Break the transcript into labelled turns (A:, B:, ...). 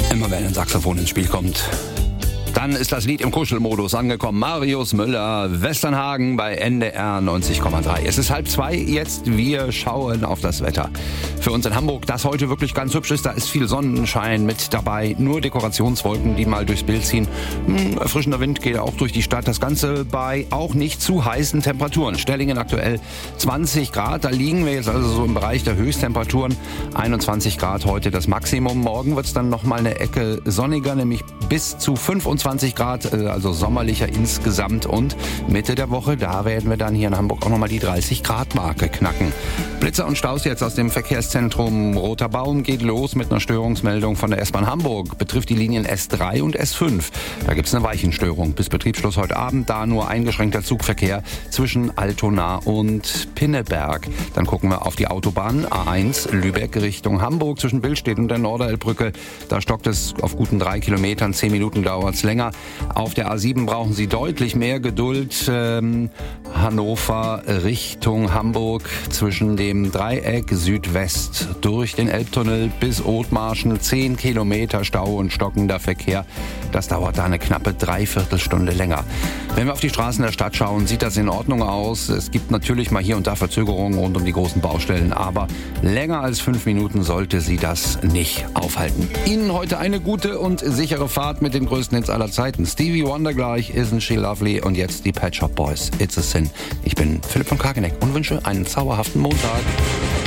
A: Immer wenn ein Saxophon ins Spiel kommt, dann ist das Lied im Kuschelmodus angekommen. Marius Müller, Westernhagen bei NDR 90,3. Es ist 1:30 jetzt. Wir schauen auf das Wetter. Für uns in Hamburg, das heute wirklich ganz hübsch ist. Da ist viel Sonnenschein mit dabei. Nur Dekorationswolken, die mal durchs Bild ziehen. Erfrischender Wind geht auch durch die Stadt. Das Ganze bei auch nicht zu heißen Temperaturen. Stellingen aktuell 20 Grad. Da liegen wir jetzt also so im Bereich der Höchsttemperaturen. 21 Grad heute das Maximum. Morgen wird es dann noch mal eine Ecke sonniger, nämlich bis zu 25 Grad, also sommerlicher insgesamt. Und Mitte der Woche, da werden wir dann hier in Hamburg auch nochmal die 30 Grad Marke knacken. Blitzer und Staus jetzt aus dem Verkehrszentrum Roter Baum geht los mit einer Störungsmeldung von der S-Bahn Hamburg. Betrifft die Linien S3 und S5. Da gibt es eine Weichenstörung. Bis Betriebsschluss heute Abend da nur eingeschränkter Zugverkehr zwischen Altona und Pinneberg. Dann gucken wir auf die Autobahn A1 Lübeck Richtung Hamburg zwischen Billstedt und der Norderelbbrücke. Da stockt es auf guten 3 Kilometern. 10 Minuten dauert es länger. Auf der A7 brauchen Sie deutlich mehr Geduld. Hannover Richtung Hamburg zwischen dem Dreieck Südwest durch den Elbtunnel bis Othmarschen. 10 Kilometer Stau und stockender Verkehr. Das dauert da eine knappe Dreiviertelstunde länger. Wenn wir auf die Straßen der Stadt schauen, sieht das in Ordnung aus. Es gibt natürlich mal hier und da Verzögerungen rund um die großen Baustellen, aber länger als 5 Minuten sollte Sie das nicht aufhalten. Ihnen heute eine gute und sichere Fahrt mit den größten Hits aller Zeiten. Stevie Wonder gleich, Isn't She Lovely und jetzt die Pet Shop Boys, It's a Sin. Ich bin Philipp von Kageneck und wünsche einen zauberhaften Montag.